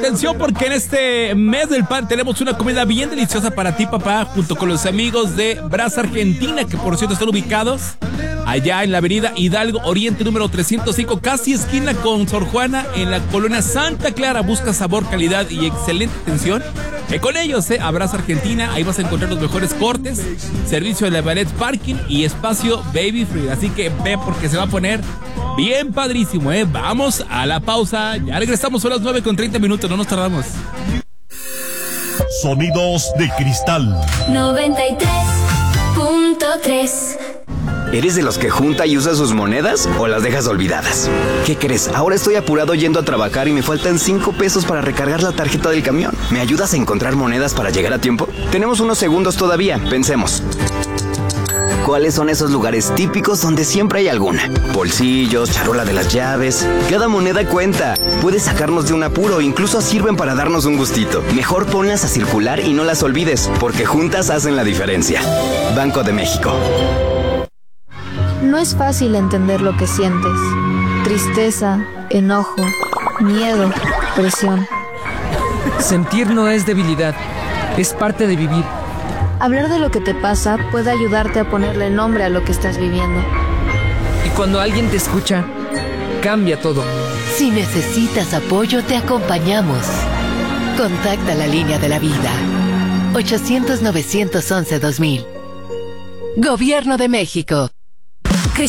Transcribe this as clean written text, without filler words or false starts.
atención porque en este mes del pan tenemos una comida bien deliciosa para ti, papá, junto con los amigos de Brasa Argentina, que por cierto están ubicados allá en la avenida Hidalgo Oriente número 305, casi esquina con Sor Juana, en la colonia Santa Clara. Busca sabor, calidad y excelente atención. Con ellos, a Brasa Argentina, ahí vas a encontrar los mejores cortes, servicio de ballet parking y espacio baby free. Así que ve porque se va a poner bien padrísimo, Vamos a la pausa. Ya regresamos, son las 9:30, no nos tardamos. Sonidos de cristal 93.3. ¿Eres de los que junta y usa sus monedas o las dejas olvidadas? ¿Qué crees? Ahora estoy apurado yendo a trabajar y me faltan 5 pesos para recargar la tarjeta del camión. ¿Me ayudas a encontrar monedas para llegar a tiempo? Tenemos unos segundos todavía, pensemos. ¿Cuáles son esos lugares típicos donde siempre hay alguna? Bolsillos, charola de las llaves. Cada moneda cuenta. Puede sacarnos de un apuro, incluso sirven para darnos un gustito. Mejor ponlas a circular y no las olvides, porque juntas hacen la diferencia. Banco de México. No es fácil entender lo que sientes. Tristeza, enojo, miedo, presión. Sentir no es debilidad, es parte de vivir. Hablar de lo que te pasa puede ayudarte a ponerle nombre a lo que estás viviendo. Y cuando alguien te escucha, cambia todo. Si necesitas apoyo, te acompañamos. Contacta la línea de la vida. 800-911-2000. Gobierno de México.